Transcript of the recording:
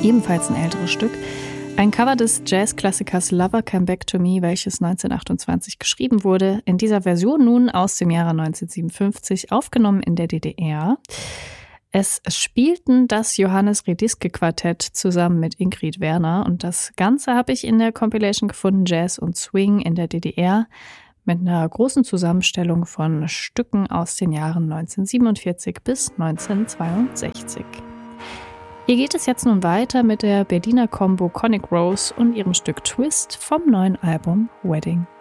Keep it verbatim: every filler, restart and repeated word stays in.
ebenfalls ein älteres Stück. Ein Cover des Jazzklassikers Lover Came Back to Me, welches neunzehnhundertachtundzwanzig geschrieben wurde. In dieser Version nun aus dem Jahre neunzehnhundertsiebenundfünfzig, aufgenommen in der D D R. Es spielten das Johannes Rediske Quartett zusammen mit Ingrid Werner. Und das Ganze habe ich in der Compilation gefunden, Jazz und Swing in der D D R, mit einer großen Zusammenstellung von Stücken aus den Jahren neunzehnhundertsiebenundvierzig bis neunzehnhundertzweiundsechzig. Hier geht es jetzt nun weiter mit der Berliner Combo Conic Rose und ihrem Stück Twist vom neuen Album Wedding.